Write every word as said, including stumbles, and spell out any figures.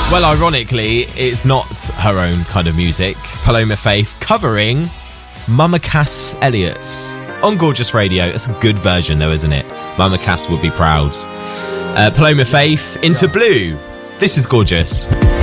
Well, ironically, it's not her own kind of music. Paloma Faith covering Mama Cass Elliott on Gorgeous Radio. It's a good version though, isn't it? Mama Cass would be proud. Uh, Paloma Faith, Into Blue. This is Gorgeous.